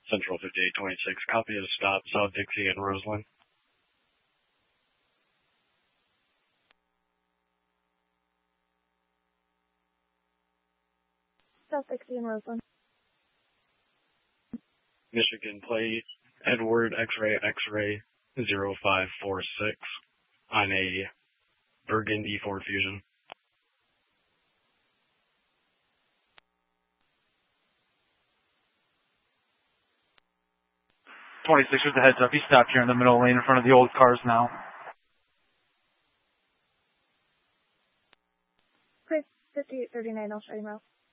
Central 5826, copy of stop, South Dixie and Roseland. South Dixie and Roseland. Michigan plate, Edward X-ray X-ray 0546 on a Burgundy Ford Fusion. .26 with the heads up. He stopped here in the middle lane in front of the old cars now. Chris, 5839, I'll show you now.